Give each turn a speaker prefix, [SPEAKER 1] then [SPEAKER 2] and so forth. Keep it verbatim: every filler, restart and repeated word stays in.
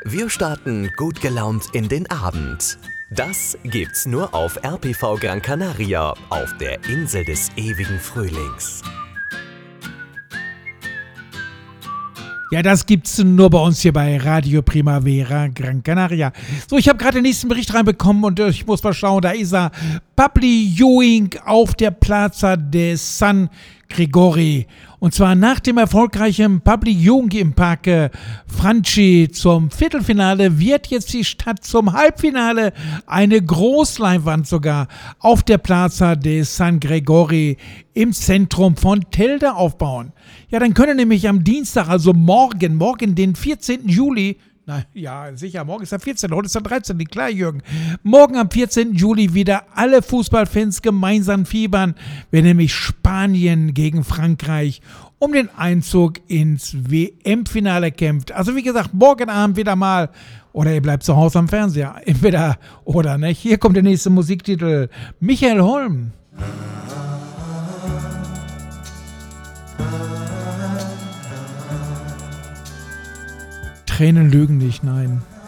[SPEAKER 1] Wir starten gut gelaunt in den Abend. Das gibt's nur auf R P V Gran Canaria, auf der Insel des ewigen Frühlings.
[SPEAKER 2] Ja, das gibt's nur bei uns hier bei Radio Primavera Gran Canaria. So, ich habe gerade den nächsten Bericht reinbekommen und äh, ich muss mal schauen, da ist er. Public Viewing auf der Plaza de San Gregori. Und zwar nach dem erfolgreichen Public Viewing im Parque Franchi zum Viertelfinale wird jetzt die Stadt zum Halbfinale eine Großleinwand sogar auf der Plaza de San Gregori im Zentrum von Telde aufbauen. Ja, dann können nämlich am Dienstag, also morgen, morgen den vierzehnten Juli, na ja, sicher, morgen ist der vierzehnte, heute ist der dreizehnte, klar, Jürgen. Morgen am vierzehnten Juli wieder alle Fußballfans gemeinsam fiebern, wenn nämlich Spanien gegen Frankreich um den Einzug ins W M-Finale kämpft. Also wie gesagt, morgen Abend wieder mal, oder ihr bleibt zu Hause am Fernseher, entweder oder, ne? Hier kommt der nächste Musiktitel, Michael Holm. Tränen lügen nicht, nein.